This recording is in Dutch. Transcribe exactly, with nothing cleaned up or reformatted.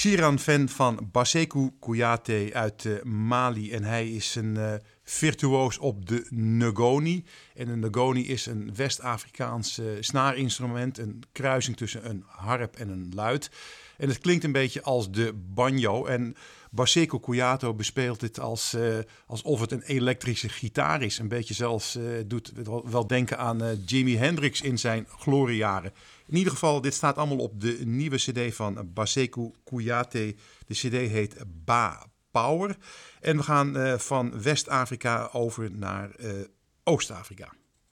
Shiran fan van Baseku Kouyaté uit uh, Mali. En hij is een uh, virtuoos op de ngoni. En een ngoni is een West-Afrikaans uh, snaarinstrument. Een kruising tussen een harp en een luit. En het klinkt een beetje als de banjo. En Baseku Kouyaté bespeelt dit als, uh, alsof het een elektrische gitaar is. Een beetje zelfs uh, doet wel denken aan uh, Jimi Hendrix in zijn gloriejaren. In ieder geval, dit staat allemaal op de nieuwe cd van Baseku Kouyaté. De cd heet Ba Power. En we gaan uh, van West-Afrika over naar uh, Oost-Afrika.